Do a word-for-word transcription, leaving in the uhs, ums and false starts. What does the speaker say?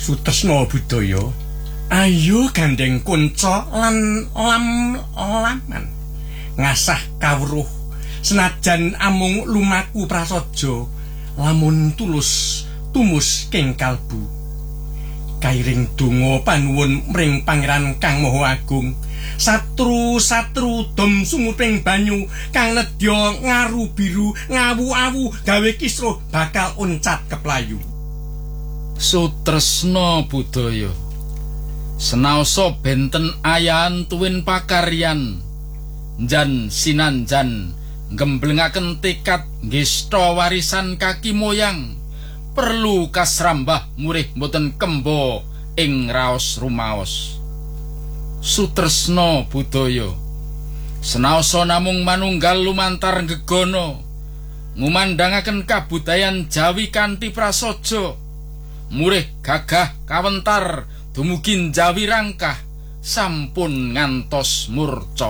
Sutresna budaya. Ayo gandeng kanca lan lam-laman. Ngasah kawruh senajan amung lumaku prasaja lamun tulus tumus keng kalbu. Kairing donga panuwun mring Pangeran Kang Maha Agung. Satru-satru dom sumuping banyu kang nedya ngaru biru ngawu-awu gawe kisruh bakal uncat keplayu. Sutresna budaya. Senaosa benten ayahan tuwin pakaryan. Njan sinanjan gemblengaken tekad ngesta warisan kaki moyang. Perlu kasrambah murih boten kembo ing raos rumaos. Sutresna budaya. Senaosa namung manunggal lumantar gegono ngumandangaken kabudayan Jawi kanthi prasaja. Murih gagah kawentar dumugi Jawi rangkah sampun ngantos murca.